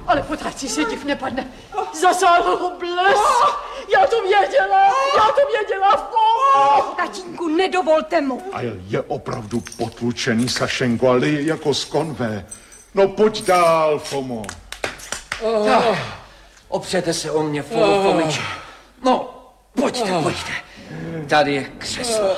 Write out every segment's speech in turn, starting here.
Ale potácí se div nepadne. Zasáhl ho bles. Já to věděla, Fomo. Tatínku, nedovolte mu. A je opravdu potlučený, Sašenko, ale je jako z konvé. No pojď dál, Fomo. Tak, opřete se o mě, Fomiči. No, pojďte. Tady je křeslo.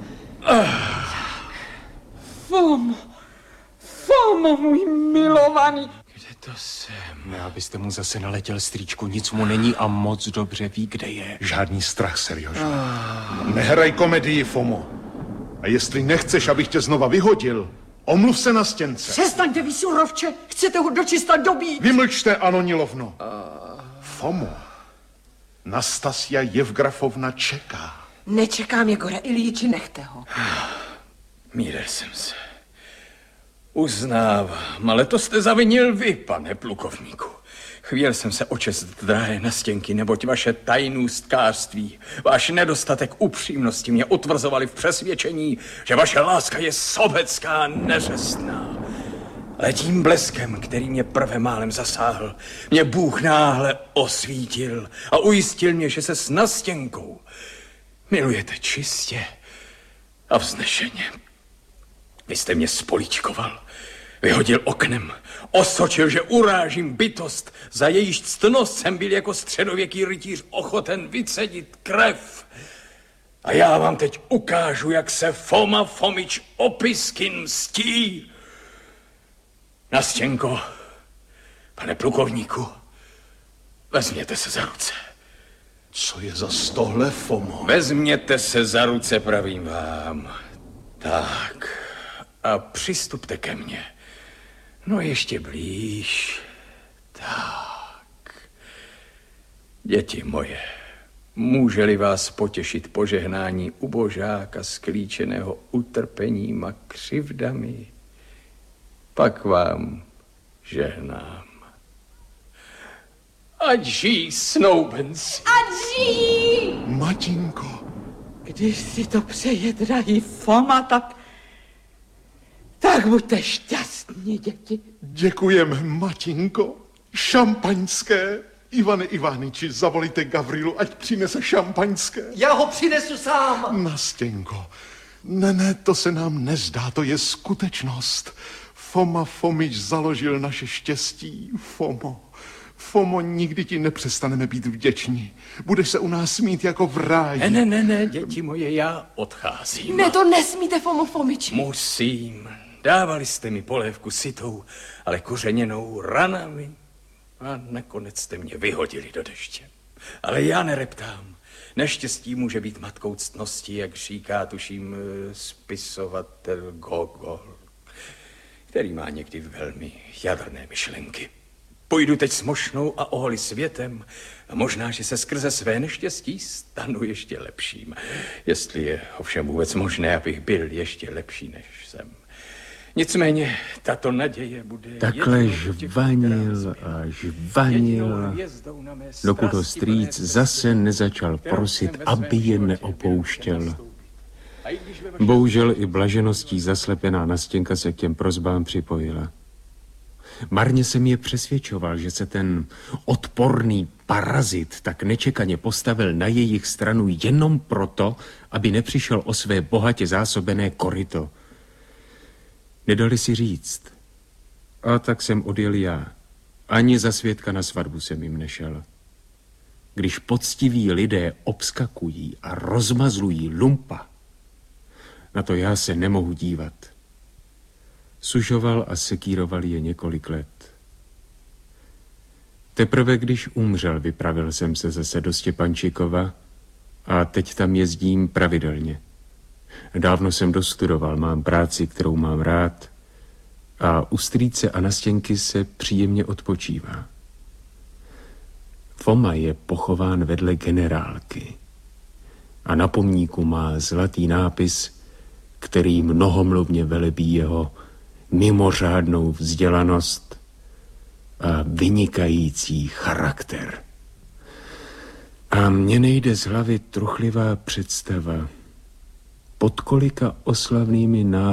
Fomo, můj milovaný. Kde to jsem? Abyste mu zase naletěl, strýčku, nic mu není a moc dobře ví, kde je. Žádný strach, Seriožo. Nehraj komedii, Fomo. A jestli nechceš, abych tě znova vyhodil, omluv se na stěnce. Přestaňte, vy surovče, chcete ho dočista dobít. Vymlčte, Anonilovno. Fomo, Nastasia Jevgrafovna čeká. Nečekám, Jegore Iljiči, nechte ho. Míril jsem se. Uznávám, ale to jste zavinil vy, pane plukovníku. Chvíl jsem se o čest drahé Nastěnky, neboť vaše tajnůstkářství, váš nedostatek upřímnosti mě utvrzovali v přesvědčení, že vaše láska je sobecká, neřestná. Ale tím bleskem, který mě prvé málem zasáhl, mě Bůh náhle osvítil a ujistil mě, že se s Nastěnkou milujete čistě a vznešeně. Vy jste mě spolíčkoval, vyhodil oknem, osočil, že urážím bytost, za jejíž ctnost jsem byl jako středověký rytíř ochoten vycedit krev. A já vám teď ukážu, jak se Foma Fomič Opiskin mstí. Nastěnko, pane plukovníku, vezměte se za ruce. Co je za stohle, Fomo? Vezměte se za ruce, pravím vám. Tak, a přistupte ke mně. No ještě blíž. Tak. Děti moje, může-li vás potěšit požehnání ubožáka sklíčeného utrpením a křivdami, pak vám žehnám. Ať žijí snoubenci. Ať žijí! Matinko. Když si to přeje, drahý Foma, tak buďte šťastní, děti. Děkujeme, Matinko. Šampaňské. Ivane Ivaniči, zavolejte Gavrilu, ať přinese šampaňské. Já ho přinesu sám. Nastěnko. Ne, to se nám nezdá, to je skutečnost. Foma Fomič založil naše štěstí, Fomo, nikdy ti nepřestaneme být vděční. Budeš se u nás mít jako v ráji. Ne, děti moje, já odcházím. Ne, to nesmíte, Fomo Fomiči. Musím. Dávali jste mi polévku sytou, ale kořeněnou ranami. A nakonec jste mě vyhodili do deště. Ale já nereptám. Neštěstí může být matkou ctnosti, jak říká, tuším, spisovatel Gogol, který má někdy velmi jadrné myšlenky. Půjdu teď s mošnou a oholi světem a možná, že se skrze své neštěstí stanu ještě lepším. Jestli je ovšem vůbec možné, abych byl ještě lepší, než jsem. Nicméně tato naděje bude... Takhle žvanil a žvanil, dokud ho strýc zase nezačal prosit, aby je neopouštěl. Bohužel i blažeností zaslepená Nastěnka se k těm prosbám připojila. Marně jsem je přesvědčoval, že se ten odporný parazit tak nečekaně postavil na jejich stranu jenom proto, aby nepřišel o své bohatě zásobené koryto. Nedali si říct. A tak jsem odjel já. Ani za svědka na svatbu jsem jim nešel. Když poctiví lidé obskakují a rozmazlují lumpa, na to já se nemohu dívat. Sužoval a sekíroval je několik let. Teprve když umřel, vypravil jsem se zase do Stěpančikova a teď tam jezdím pravidelně. Dávno jsem dostudoval, mám práci, kterou mám rád a u strýce a Nastěnky se příjemně odpočívá. Foma je pochován vedle generálky a na pomníku má zlatý nápis, který mnohomluvně velebí jeho mimořádnou vzdělanost a vynikající charakter. A mně nejde z hlavy truchlivá představa, pod kolika oslavnými